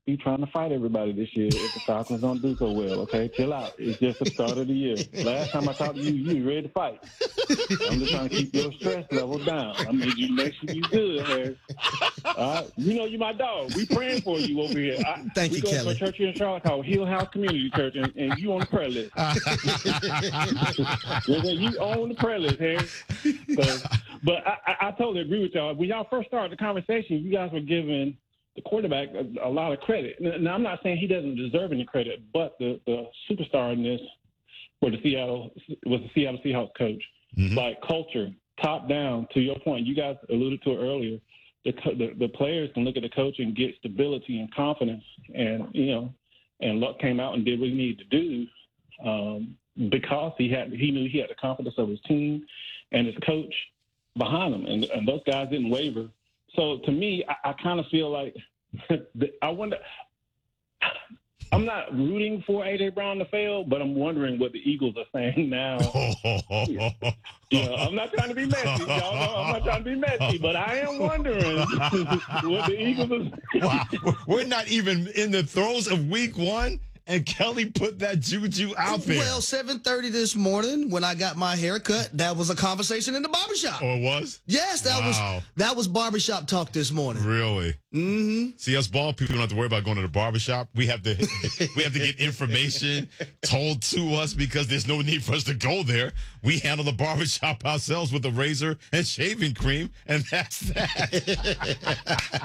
be trying to fight everybody this year if the Falcons don't do so well, okay? Chill out. It's just the start of the year. Last time I talked to you, you were ready to fight. I'm just trying to keep your stress level down. I mean, you make sure you good, Harris. You know you my dog. We praying for you over here. Thank you, Kelly. We go to a church here in Charlotte called Hill House Community Church, and you on the prayer list. You on the prayer list, Harris. But I totally agree with y'all. When y'all first started the conversation, you guys were giving the quarterback a lot of credit. Now, I'm not saying he doesn't deserve any credit, but the superstar in this was the Seattle Seahawks coach. Mm-hmm. Like culture, top down. To your point, you guys alluded to it earlier. The players can look at the coach and get stability and confidence, and Luck came out and did what he needed to do because he knew he had the confidence of his team and his coach behind him, and those guys didn't waver. So to me, I kind of feel like I wonder. I'm not rooting for A.J. Brown to fail, but I'm wondering what the Eagles are saying now. I'm not trying to be messy, y'all know I'm not trying to be messy, but I am wondering what the Eagles are. Wow, we're not even in the throes of week one, and Kelly put that juju out there. Well, 7:30 this morning when I got my hair cut, that was a conversation in the barbershop. Oh, it was? Yes, that was barbershop talk this morning. Really? Mm-hmm. See, us bald people don't have to worry about going to the barbershop. We have to get information told to us because there's no need for us to go there. We handle the barbershop ourselves with a razor and shaving cream, and that's that.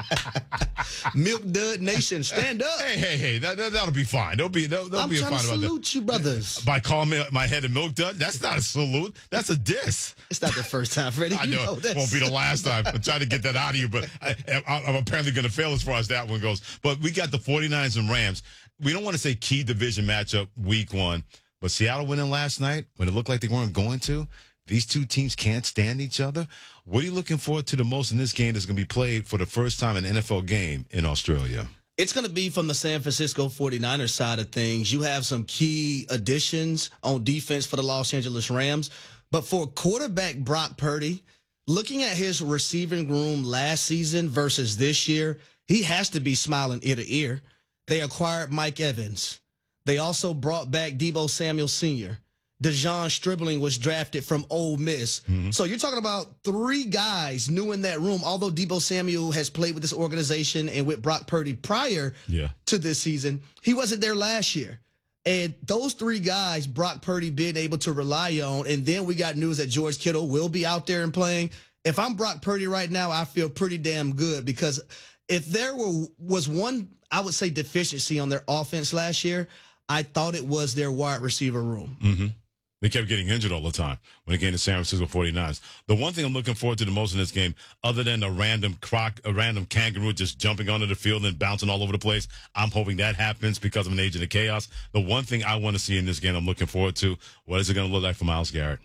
Milk Dud Nation, stand up. Hey, that'll be fine. They'll be fine about that. I'm trying to salute you, brothers. By calling my head a milk dud? That's not a salute. That's a diss. It's not the first time, Freddie. I know it won't be the last time. I'm trying to get that out of you, but I'm apparently going to fail as far as that one goes. But we got the 49ers and Rams. We don't want to say key division matchup week one, but Seattle winning last night when it looked like they weren't going to. These two teams can't stand each other. What are you looking forward to the most in this game that's going to be played for the first time in an NFL game in Australia? It's going to be from the San Francisco 49ers side of things. You have some key additions on defense for the Los Angeles Rams. But for quarterback Brock Purdy, looking at his receiving room last season versus this year, he has to be smiling ear to ear. They acquired Mike Evans. They also brought back Deebo Samuel Sr. Dejon Stribling was drafted from Ole Miss. Mm-hmm. So you're talking about three guys new in that room, although Deebo Samuel has played with this organization and with Brock Purdy prior to this season. He wasn't there last year. And those three guys, Brock Purdy being able to rely on, and then we got news that George Kittle will be out there and playing. If I'm Brock Purdy right now, I feel pretty damn good because if there was one, I would say, deficiency on their offense last year, I thought it was their wide receiver room. Mm-hmm. They kept getting injured all the time when it came to San Francisco 49ers. The one thing I'm looking forward to the most in this game, other than a random kangaroo just jumping onto the field and bouncing all over the place, I'm hoping that happens because I'm an agent of chaos. The one thing I want to see in this game I'm looking forward to, what is it going to look like for Myles Garrett?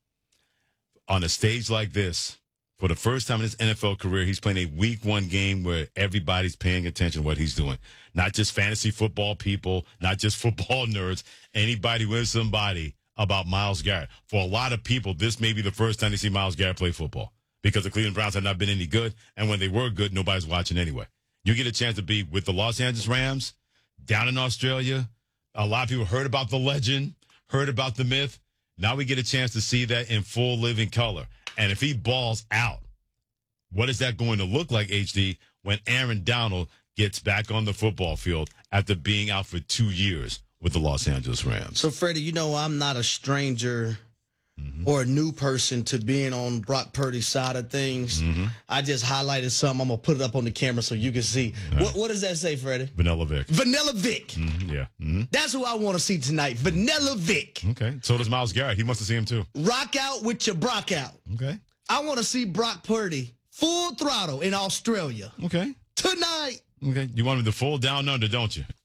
On a stage like this, for the first time in his NFL career, he's playing a week one game where everybody's paying attention to what he's doing. Not just fantasy football people, not just football nerds, anybody with somebody about Myles Garrett. For a lot of people, this may be the first time they see Myles Garrett play football because the Cleveland Browns have not been any good, and when they were good, nobody's watching anyway. You get a chance to be with the Los Angeles Rams down in Australia. A lot of people heard about the legend, heard about the myth. Now we get a chance to see that in full living color. And if he balls out, what is that going to look like, HD, when Aaron Donald gets back on the football field after being out for 2 years with the Los Angeles Rams? So, Freddie, I'm not a stranger or a new person to being on Brock Purdy's side of things. Mm-hmm. I just highlighted something. I'm going to put it up on the camera so you can see. What does that say, Freddie? Vanilla Vic. Vanilla Vic. Mm-hmm. Yeah. Mm-hmm. That's who I want to see tonight. Vanilla Vic. Okay. So does Myles Garrett. He wants to see him, too. Rock out with your Brock out. Okay. I want to see Brock Purdy full throttle in Australia. Okay. Tonight. Okay. You want him to full down under, don't you?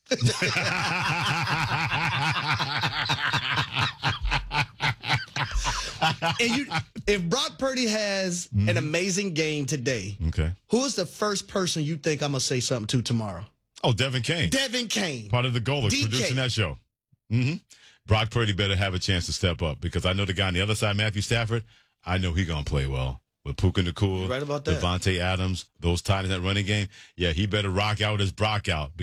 And if Brock Purdy has an amazing game today, who is the first person you think I'm going to say something to tomorrow? Oh, Devin Kane. Devin Kane. Part of the Goalers producing that show. Mm-hmm. Brock Purdy better have a chance to step up because I know the guy on the other side, Matthew Stafford, I know he's going to play well. With Puka Nacua, right about that. Devontae Adams, those tight ends, that running game, yeah, he better rock out his Brock out.